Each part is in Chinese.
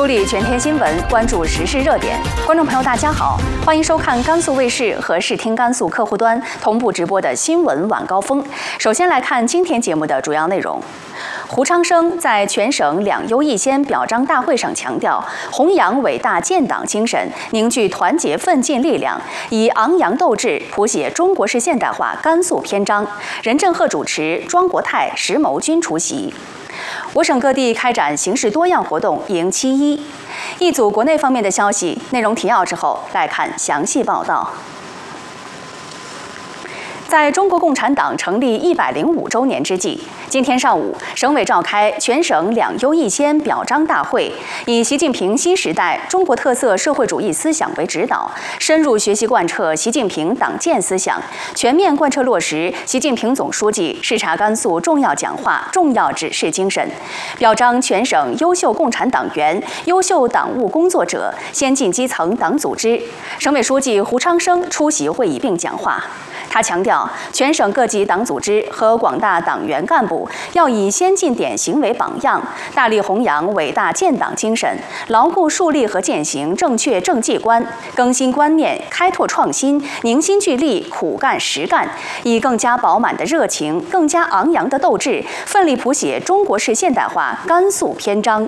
梳理全天新闻，关注时事热点。观众朋友，大家好，欢迎收看甘肃卫视和视听甘肃客户端同步直播的新闻晚高峰。首先来看今天节目的主要内容。胡昌生在全省两优一先表彰大会上强调，弘扬伟大建党精神，凝聚团结奋进力量，以昂扬斗志谱写中国式现代化甘肃篇章。任正鹤主持，庄国泰、石谋君出席。我省各地开展形式多样活动迎7·1。一组国内方面的消息，内容提要之后来看详细报道。在中国共产党成立105周年之际，今天上午，省委召开全省两优一先表彰大会，以习近平新时代中国特色社会主义思想为指导，深入学习贯彻习近平党建思想，全面贯彻落实习近平总书记视察甘肃重要讲话、重要指示精神，表彰全省优秀共产党员、优秀党务工作者、先进基层党组织。省委书记胡昌生出席会议并讲话。他强调，全省各级党组织和广大党员干部要以先进典型为榜样，大力弘扬伟大建党精神，牢固树立和践行正确政绩观，更新观念，开拓创新，凝心聚力，苦干实干，以更加饱满的热情、更加昂扬的斗志，奋力谱写中国式现代化甘肃篇章。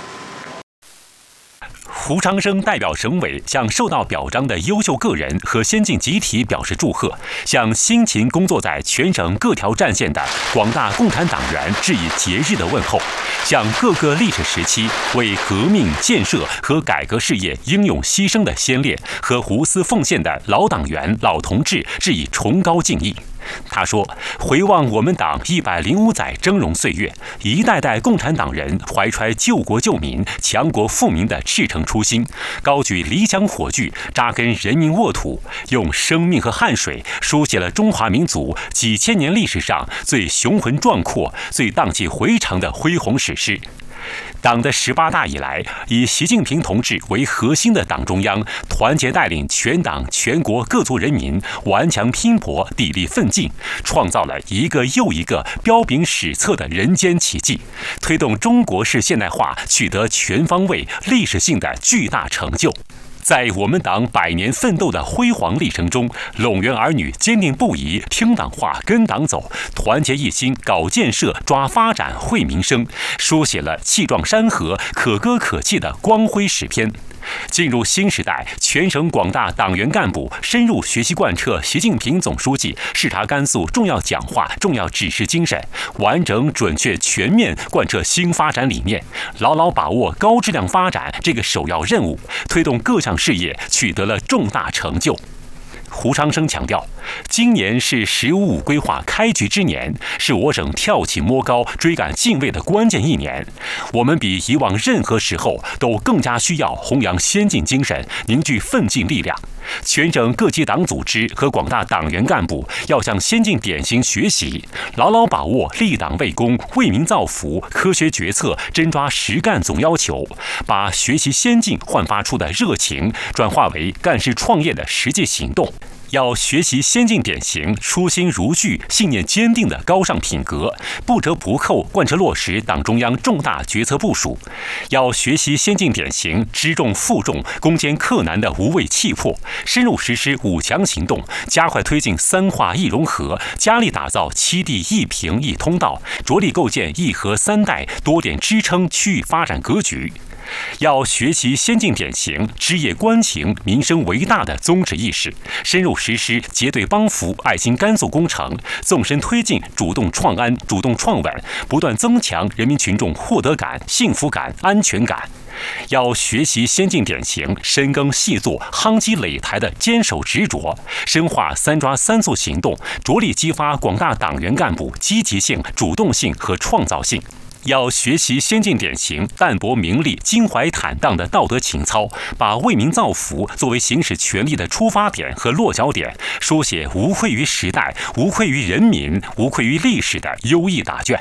胡昌生代表省委向受到表彰的优秀个人和先进集体表示祝贺，向辛勤工作在全省各条战线的广大共产党员致以节日的问候，向各个历史时期为革命建设和改革事业英勇牺牲的先烈和无私奉献的老党员、老同志致以崇高敬意。他说，回望我们党105载峥嵘岁月，一代代共产党人怀揣救国救民、强国富民的赤诚初心，高举理想火炬，扎根人民沃土，用生命和汗水书写了中华民族几千年历史上最雄浑壮阔、最荡气回肠的恢宏史诗。党的18大以来，以习近平同志为核心的党中央团结带领全党全国各族人民顽强拼搏、砥砺奋进，创造了一个又一个彪炳史册的人间奇迹，推动中国式现代化取得全方位、历史性的巨大成就。在我们党100年奋斗的辉煌历程中，陇源儿女坚定不移听党话跟党走，团结一心搞建设抓发展惠民生，书写了气壮山河可歌可泣的光辉史篇。进入新时代，全省广大党员干部深入学习贯彻习近平总书记视察甘肃重要讲话、重要指示精神，完整准确全面贯彻新发展理念，牢牢把握高质量发展这个首要任务，推动各项事业取得了重大成就。胡昌生强调，今年是“15+5”规划开局之年，是我省跳起摸高、追赶进位的关键一年。我们比以往任何时候都更加需要弘扬先进精神，凝聚奋进力量。全省各级党组织和广大党员干部要向先进典型学习，牢牢把握立党为公、为民造福、科学决策、真抓实干总要求，把学习先进焕发出的热情转化为干事创业的实际行动。要学习先进典型，初心如炬、信念坚定的高尚品格，不折不扣贯彻落实党中央重大决策部署；要学习先进典型，知重负重、攻坚克难的无畏气魄，深入实施5强行动，加快推进3化1融合，加力打造7地1平1通道，着力构建1核3带多点支撑区域发展格局。要学习先进典型，枝叶关情、民生为大的宗旨意识，深入实施结对帮扶、爱心甘肃工程，纵深推进主动创安、主动创稳，不断增强人民群众获得感、幸福感、安全感。要学习先进典型，深耕细作、夯基垒台的坚守执着，深化3抓3促行动，着力激发广大党员干部积极性、主动性和创造性。要学习先进典型，淡泊名利、襟怀坦荡的道德情操，把为民造福作为行使权力的出发点和落脚点，书写无愧于时代、无愧于人民、无愧于历史的优异答卷。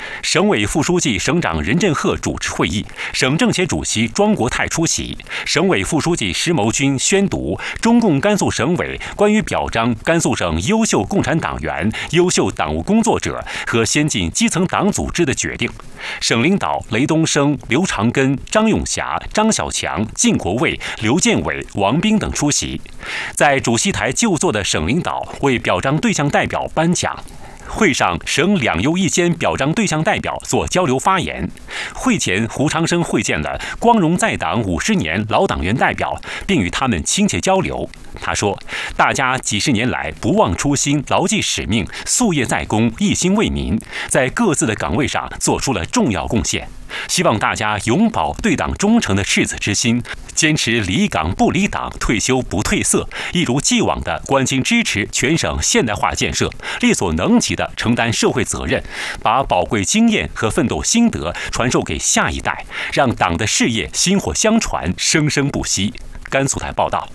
省委副书记、省长任振赫主持会议，省政协主席庄国泰出席。省委副书记石谋军宣读中共甘肃省委关于表彰甘肃省优秀共产党员、优秀党务工作者和先进基层党组织的决定。省领导雷东升、刘长根、张永霞、张小强、靳国卫、刘建伟、王斌等出席。在主席台就座的省领导为表彰对象代表颁奖。会上，省两优一先表彰对象代表做交流发言。会前，胡长生会见了光荣在党50年老党员代表，并与他们亲切交流。他说：“大家几十年来不忘初心，牢记使命，夙夜在公，一心为民，在各自的岗位上做出了重要贡献。希望大家永葆对党忠诚的赤子之心，坚持离岗不离党，退休不褪色，一如既往地关心支持全省现代化建设，力所能及地承担社会责任，把宝贵经验和奋斗心得传授给下一代，让党的事业薪火相传，生生不息。”甘肃台报道。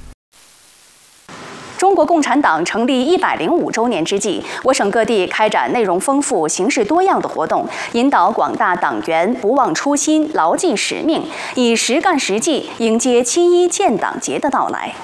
中国共产党成立105周年之际，我省各地开展内容丰富、形式多样的活动，引导广大党员不忘初心、牢记使命，以实干实际迎接7·1建党节的到来。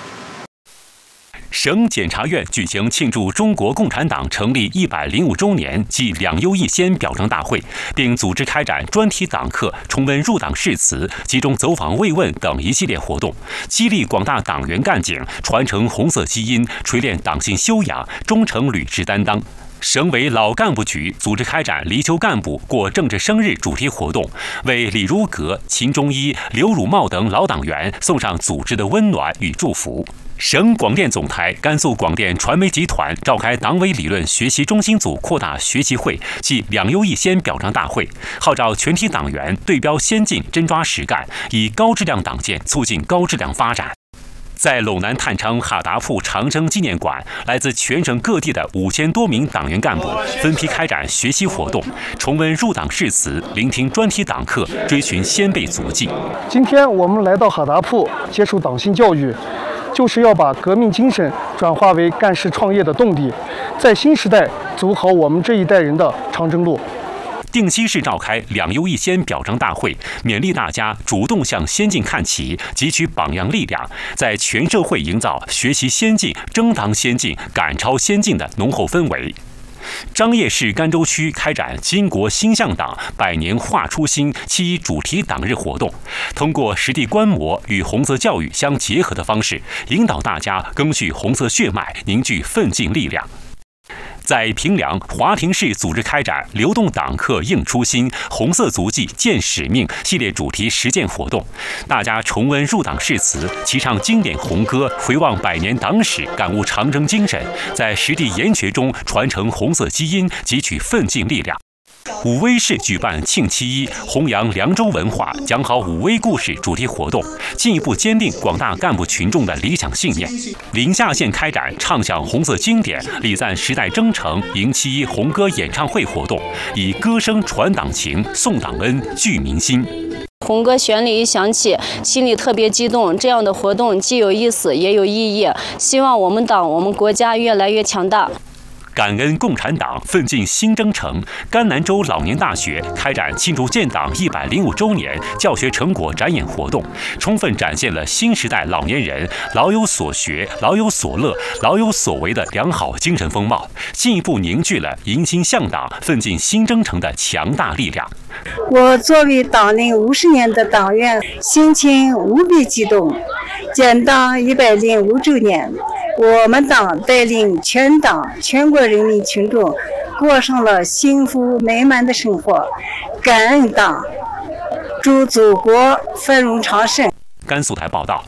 省检察院举行庆祝中国共产党成立105周年暨两优一先表彰大会，并组织开展专题党课、重温入党誓词、集中走访慰问等一系列活动，激励广大党员干警传承红色基因，锤炼党性修养，忠诚履职担当。省委老干部局组织开展离休干部过政治生日主题活动，为李如阁、秦忠一、刘汝茂等老党员送上组织的温暖与祝福。省广电总台、甘肃广电传媒集团召开党委理论学习中心组扩大学习会暨两优一先表彰大会，号召全体党员对标先进，真抓实干，以高质量党建促进高质量发展。在陇南探昌哈达铺长征纪念馆，来自全省各地的5000多名党员干部分批开展学习活动，重温入党誓词，聆听专题党课，追寻先辈足迹。 今天我们来到哈达铺接受党性教育，就是要把革命精神转化为干事创业的动力，在新时代走好我们这一代人的长征路。 定西市召开两优一先表彰大会，勉励大家主动向先进看齐，汲取榜样力量，在全社会营造学习先进、争当先进、赶超先进的浓厚氛围。张掖市甘州区开展巾帼新向党100年画初心7·1主题党日活动，通过实地观摩与红色教育相结合的方式，引导大家赓续红色血脉，凝聚奋进力量。在平凉华亭市组织开展流动党课应初心、红色足迹见使命系列主题实践活动，大家重温入党誓词，齐唱经典红歌，回望100年党史，感悟长征精神，在实地研学中传承红色基因，汲取奋进力量。武威市举办庆7·1，弘扬凉州文化，讲好武威故事主题活动，进一步坚定广大干部群众的理想信念。临夏县开展唱响红色经典，礼赞时代征程迎7·1红歌演唱会活动，以歌声传党情，颂党恩，聚民心。 红歌旋律一响起，心里特别激动。这样的活动既有意思，也有意义。希望我们党、我们国家越来越强大。 感恩共产党，奋进新征程。甘南州老年大学开展庆祝建党105周年教学成果展演活动，充分展现了新时代老年人老有所学、老有所乐、老有所为的良好精神风貌，进一步凝聚了迎新向党、奋进新征程的强大力量。 我作为党龄50年的党员，心情无比激动。建党105周年，我们党带领全党全国人民群众过上了幸福美满的生活，感恩党，祝祖国繁荣昌盛。 甘肃台报道。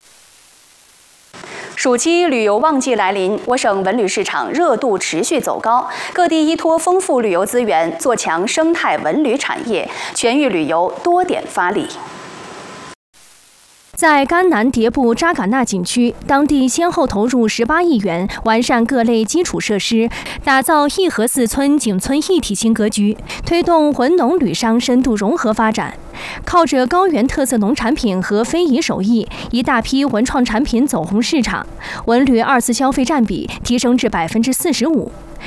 暑期旅游旺季来临，我省文旅市场热度持续走高，各地依托丰富旅游资源，做强生态文旅产业，全域旅游多点发力。 在甘南迭部扎尕那景区，当地先后投入18亿元，完善各类基础设施，打造义和寺村景村一体型格局，推动文农旅商深度融合发展。靠着高原特色农产品和非遗手艺，一大批文创产品走红市场，文旅2次消费占比提升至45%。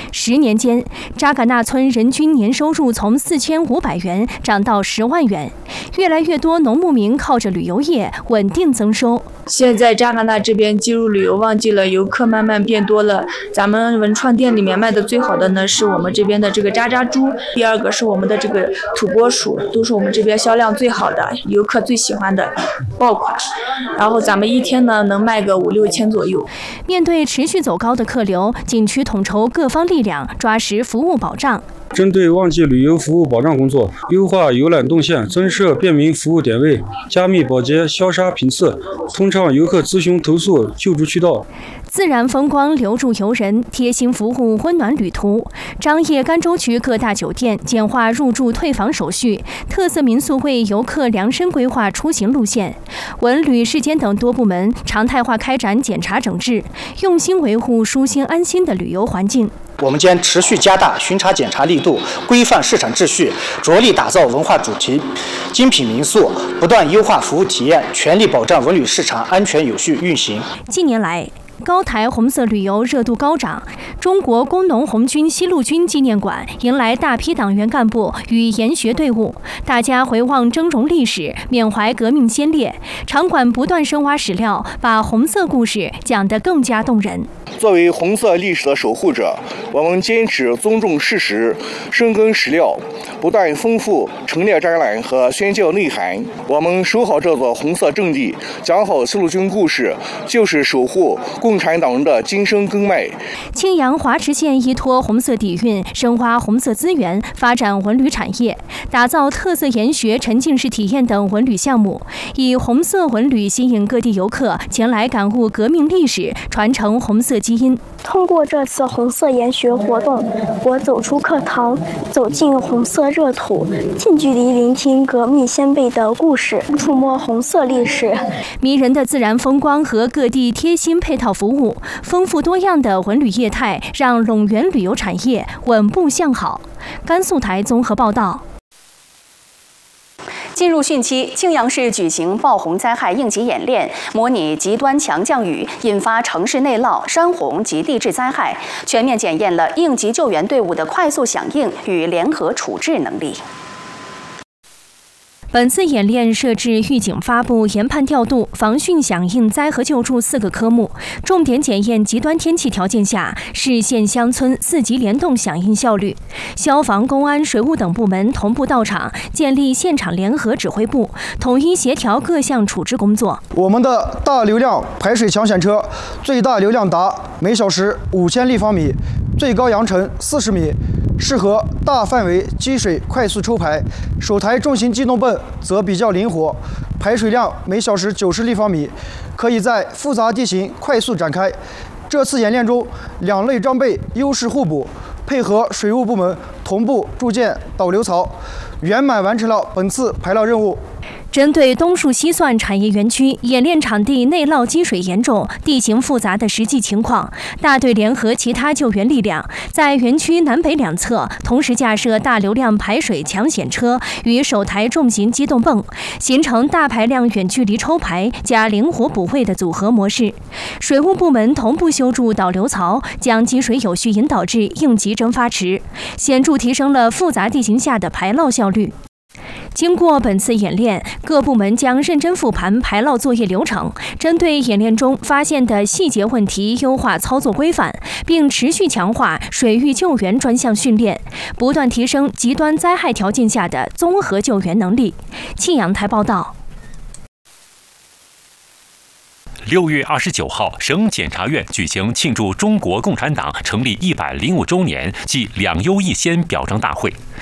10年间，扎尕那村人均年收入从4500元涨到10万元，越来越多农牧民靠着旅游业稳定增收。 现在扎尕那这边进入旅游旺季了，游客慢慢变多了。咱们文创店里面卖的最好的呢，是我们这边的这个渣渣猪，第二个是我们的这个土拨鼠，都是我们这边销量最好的，游客最喜欢的爆款。然后咱们一天呢能卖个5、6千左右。 面对持续走高的客流，景区统筹各方力量，抓实服务保障。 针对旺季旅游服务保障工作，优化游览动线，增设便民服务点位，加密保洁消杀频次，通畅游客咨询投诉救助渠道。 自然风光留住游人，贴心服务温暖旅途。张掖甘州区各大酒店简化入住退房手续，特色民宿为游客量身规划出行路线。文旅市监等多部门常态化开展检查整治，用心维护舒心安心的旅游环境。 我们将持续加大巡查检查力度，规范市场秩序，着力打造文化主题精品民宿，不断优化服务体验，全力保障文旅市场安全有序运行。 近年来，高台红色旅游热度高涨，中国工农红军西路军纪念馆迎来大批党员干部与研学队伍，大家回望峥嵘历史，缅怀革命先烈。场馆不断深挖史料，把红色故事讲得更加动人。 作为红色历史的守护者，我们坚持尊重事实，深耕史料，不断丰富陈列展览和宣教内涵。我们守好这座红色阵地，讲好西路军故事，就是守护共产党人的精神根脉。 庆阳华池县依托红色底蕴，深挖红色资源，发展文旅产业，打造特色研学、沉浸式体验等文旅项目，以红色文旅吸引各地游客前来感悟革命历史，传承红色基因。 通过这次红色研学活动，我走出课堂，走进红色热土，近距离聆听革命先辈的故事，触摸红色历史。 迷人的自然风光和各地贴心配套服务，丰富多样的文旅业态，让陇源旅游产业稳步向好。甘肃台综合报道。 进入汛期，庆阳市举行暴洪灾害应急演练，模拟极端强降雨引发城市内涝、山洪及地质灾害，全面检验了应急救援队伍的快速响应与联合处置能力。 本次演练设置预警发布、研判调度、防汛响应、灾河救助4个科目，重点检验极端天气条件下市县乡村4级联动响应效率。消防、公安、水务等部门同步到场，建立现场联合指挥部，统一协调各项处置工作。 我们的大流量排水抢险车最大流量达每小时5000立方米，最高扬尘40米。适合大范围积水快速抽排，首台重型机动泵则比较灵活，排水量每小时90立方米，可以在复杂地形快速展开。这次演练中，2类装备优势互补，配合水务部门同步筑建导流槽，圆满完成了本次排涝任务。 针对东树西蒜产业园区演练场地内涝积水严重、地形复杂的实际情况，大队联合其他救援力量，在园区南北两侧同时架设大流量排水抢险车与首台重型机动泵，形成大排量远距离抽排加灵活补位的组合模式。水务部门同步修筑导流槽，将积水有序引导至应急蒸发池，显著提升了复杂地形下的排涝效率。经过本次演练，各部门将认真复盘排涝作业流程，针对演练中发现的细节问题优化操作规范，并持续强化水域救援专项训练，不断提升极端灾害条件下的综合救援能力。庆阳台报道。 6月29号，省检察院举行庆祝中国共产党成立105周年暨2优1先表彰大会。